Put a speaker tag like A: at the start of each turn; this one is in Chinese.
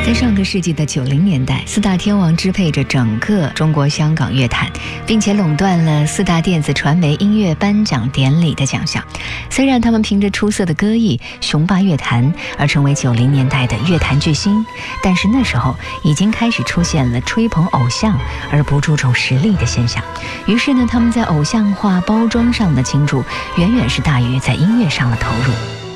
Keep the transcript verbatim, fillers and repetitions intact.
A: 在上个世纪的九零年代，四大天王支配着整个中国香港乐坛，并且垄断了四大电子传媒音乐颁奖典礼的奖项。虽然他们凭着出色的歌艺雄霸乐坛而成为九零年代的乐坛巨星，但是那时候已经开始出现了吹捧偶像而不注重实力的现象。于是呢，他们在偶像化包装上的倾注远远是大于在音乐上的投入。